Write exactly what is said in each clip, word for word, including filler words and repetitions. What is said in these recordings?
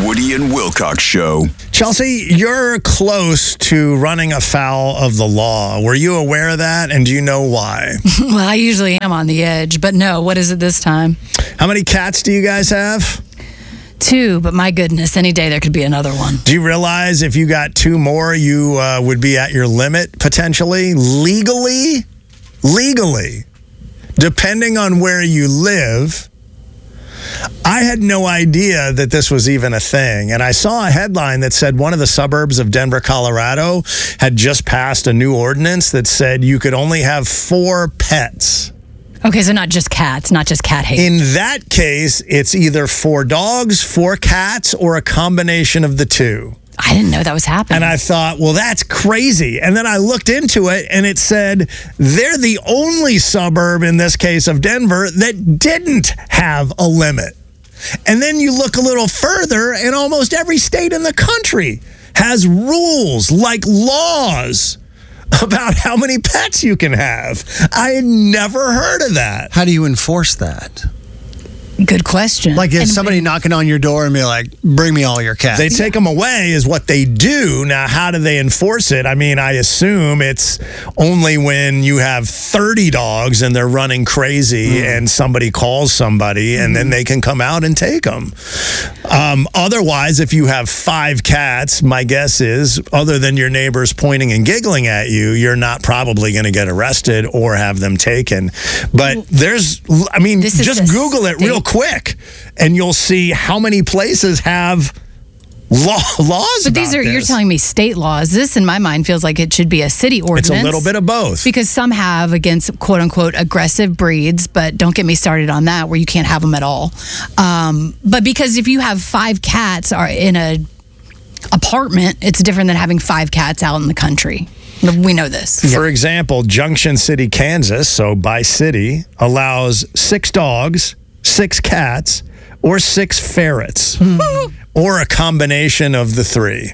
Woody and Wilcox Show. Chelsea, you're close to running afoul of the law. Were you aware of that, and do you know why? Well, I usually am on the edge, but no, what is it this time? How many cats do you guys have? Two, but my goodness, any day there could be another one. Do you realize if you got two more, you uh, would be at your limit potentially? Legally? Legally. Depending on where you live. I had no idea that this was even a thing. And I saw a headline that said one of the suburbs of Denver, Colorado had just passed a new ordinance that said you could only have four pets. Okay, so not just cats, not just cat hate. In that case, it's either four dogs, four cats, or a combination of the two. I didn't know that was happening. And I thought, well, that's crazy. And then I looked into it, and it said they're the only suburb, in this case of Denver, that didn't have a limit. And then you look a little further, and almost every state in the country has rules, like laws, about how many pets you can have. I had never heard of that. How do you enforce that? Good question. Like, is And- somebody knocking on your door and be like, bring me all your cats? They take them away is what they do. Now, how do they enforce it? I mean, I assume it's only when you have thirty dogs and they're running crazy mm. and somebody calls somebody and mm. then they can come out and take them. Um, otherwise, if you have five cats, my guess is, other than your neighbors pointing and giggling at you, you're not probably going to get arrested or have them taken. But there's, I mean, This is just a Google it real quick and you'll see how many places have law, laws But these about are, this. you're telling me state laws. This, in my mind, feels like it should be a city ordinance. It's a little bit of both. Because some have against quote unquote aggressive breeds, but don't get me started on that where you can't have them at all. Um, but because if you have five cats are in a apartment, it's different than having five cats out in the country. We know this. For example, Junction City, Kansas, so by city, allows six dogs, six cats, or six ferrets, mm. or a combination of the three.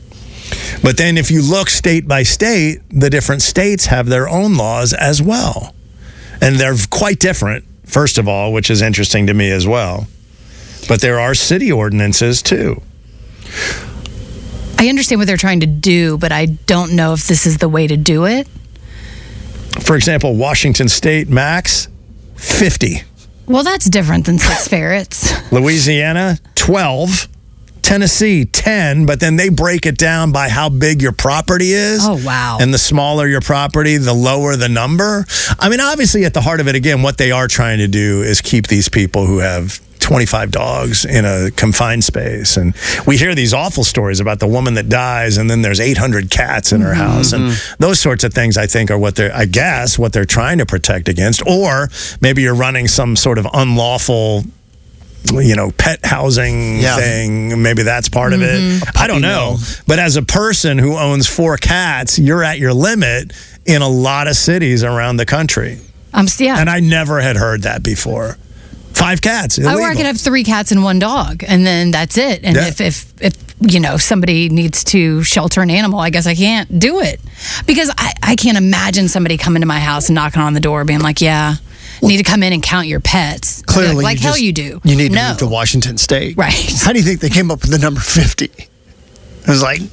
But then if you look state by state, the different states have their own laws as well. And they're quite different, first of all, which is interesting to me as well. But there are city ordinances too. I understand what they're trying to do, but I don't know if this is the way to do it. For example, Washington State, max, fifty. Well, that's different than six ferrets. Louisiana, twelve. Tennessee, ten, but then they break it down by how big your property is. Oh, wow. And the smaller your property, the lower the number. I mean, obviously, at the heart of it, again, what they are trying to do is keep these people who have twenty-five dogs in a confined space. And we hear these awful stories about the woman that dies and then there's eight hundred cats in her mm-hmm. house. And those sorts of things, I think, are what they're, I guess, what they're trying to protect against. Or maybe you're running some sort of unlawful, you know, pet housing yeah. thing. Maybe that's part mm-hmm. of it. I don't know. But as a person who owns four cats, you're at your limit in a lot of cities around the country. Um, yeah. And I never had heard that before. Five cats. Illegal. Or I could have three cats and one dog, and then that's it. And yeah. if, if, if, you know, somebody needs to shelter an animal, I guess I can't do it. Because I, I can't imagine somebody coming to my house and knocking on the door being like, yeah, need to come in and count your pets. Clearly. Like, like you hell just, you do. You need no. to move to Washington State. Right. How do you think they came up with the number fifty? It was like...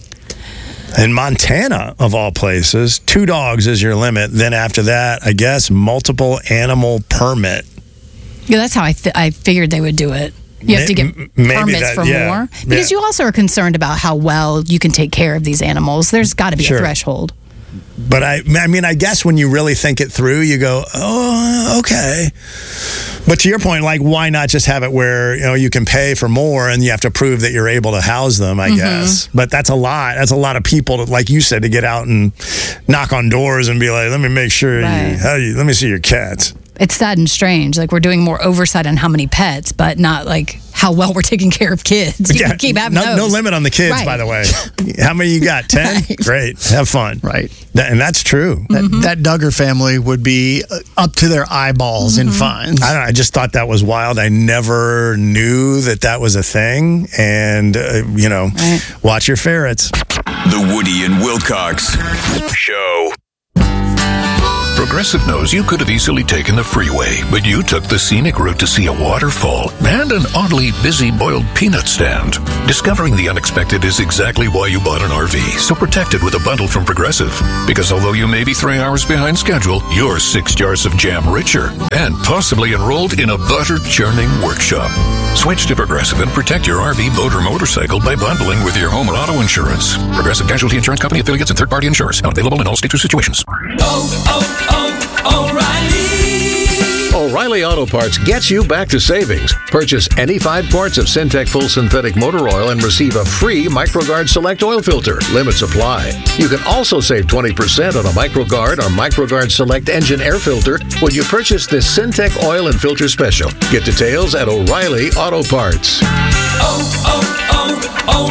In Montana, of all places, two dogs is your limit. Then after that, I guess, multiple animal permit. Yeah, that's how I th- I figured they would do it. You have to get Maybe permits that, for yeah. more. Because yeah. you also are concerned about how well you can take care of these animals. There's got to be sure. a threshold. But I, I mean, I guess when you really think it through, you go, oh, okay. But to your point, like, why not just have it where, you know, you can pay for more and you have to prove that you're able to house them, I mm-hmm. guess. But that's a lot. That's a lot of people, to, like you said, to get out and knock on doors and be like, let me make sure, right. you, how you, let me see your cats. It's sad and strange. Like, we're doing more oversight on how many pets, but not like how well we're taking care of kids. You yeah, can keep having no, those. no limit on the kids, right. by the way. How many you got? Ten? Right. Great. Have fun. Right. That, and that's true. That, mm-hmm. that Duggar family would be up to their eyeballs mm-hmm. in fines. I don't know. I just thought that was wild. I never knew that that was a thing. And, uh, you know, right. watch your ferrets. The Woody and Wilcox Show. Progressive knows you could have easily taken the freeway, but you took the scenic route to see a waterfall and an oddly busy boiled peanut stand. Discovering the unexpected is exactly why you bought an R V, so protect it with a bundle from Progressive. Because although you may be three hours behind schedule, you're six jars of jam richer and possibly enrolled in a butter churning workshop. Switch to Progressive and protect your R V, boat, or motorcycle by bundling with your home or auto insurance. Progressive Casualty Insurance Company, affiliates, and third-party insurers. Not available in all states or situations. Oh, oh, oh, O'Reilly! O'Reilly Auto Parts gets you back to savings. Purchase any five quarts of Syntec Full Synthetic Motor Oil and receive a free MicroGuard Select Oil Filter. Limits apply. You can also save twenty percent on a MicroGuard or MicroGuard Select Engine Air Filter when you purchase this Syntec Oil and Filter Special. Get details at O'Reilly Auto Parts. Oh, oh,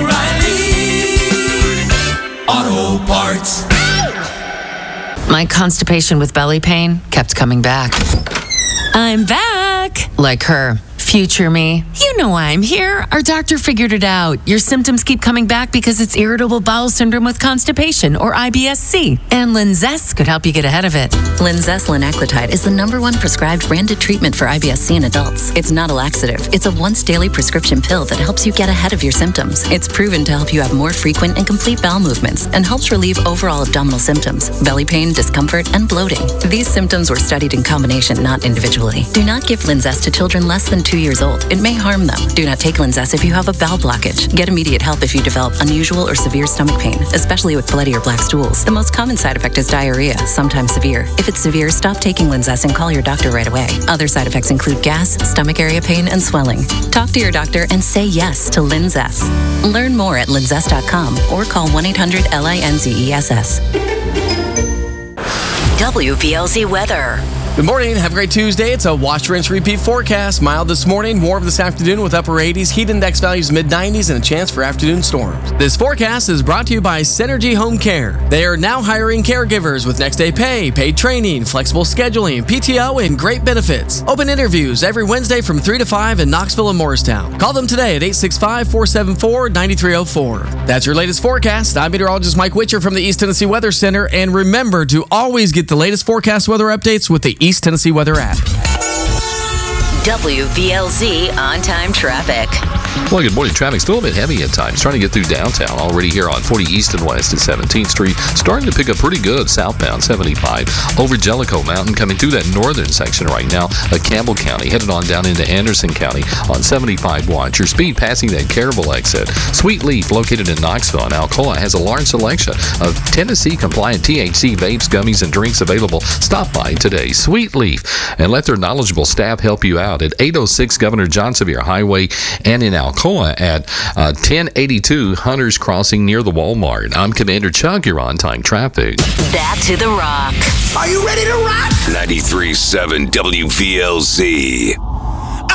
oh, O'Reilly Auto Parts. My constipation with belly pain kept coming back. I'm back! Like her. Future me. You know why I'm here. Our doctor figured it out. Your symptoms keep coming back because it's irritable bowel syndrome with constipation, or I B S C. And Linzess could help you get ahead of it. Linzess linaclotide is the number one prescribed branded treatment for I B S C in adults. It's not a laxative. It's a once daily prescription pill that helps you get ahead of your symptoms. It's proven to help you have more frequent and complete bowel movements and helps relieve overall abdominal symptoms, belly pain, discomfort, and bloating. These symptoms were studied in combination, not individually. Do not give Linzess to children less than two years old. It may harm them. Do not take Linzess if you have a bowel blockage. Get immediate help if you develop unusual or severe stomach pain, especially with bloody or black stools. The most common side effect is diarrhea, sometimes severe. If it's severe, stop taking Linzess and call your doctor right away. Other side effects include gas, stomach area pain, and swelling. Talk to your doctor and say yes to Linzess. Learn more at linzess dot com or call one eight hundred L I N Z E S S. W P L Z weather. Good morning. Have a great Tuesday. It's a wash, rinse, repeat forecast. Mild this morning, warm this afternoon with upper eighties, heat index values mid nineties, and a chance for afternoon storms. This forecast is brought to you by Synergy Home Care. They are now hiring caregivers with next day pay, paid training, flexible scheduling, P T O, and great benefits. Open interviews every Wednesday from three to five in Knoxville and Morristown. Call them today at eight six five, four seven four, nine three zero four. That's your latest forecast. I'm meteorologist Mike Witcher from the East Tennessee Weather Center. And remember to always get the latest forecast weather updates with the East Tennessee Weather app. W V L Z on-time traffic. Well, good morning. Traffic still a bit heavy at times. Trying to get through downtown already here on forty East and West at seventeenth Street. Starting to pick up pretty good southbound seventy-five over Jellicoe Mountain, coming through that northern section right now of Campbell County. Headed on down into Anderson County on seventy-five. Watch your speed passing that Caryville exit. Sweet Leaf, located in Knoxville and Alcoa, has a large selection of Tennessee-compliant T H C vapes, gummies, and drinks available. Stop by today. Sweet Leaf, and let their knowledgeable staff help you out at eight oh six Governor John Sevier Highway and in Alcoa at uh, ten eighty-two Hunters Crossing near the Walmart. I'm Commander Chuck. You're on time traffic. That to the rock. Are you ready to rock? ninety-three point seven W V L Z.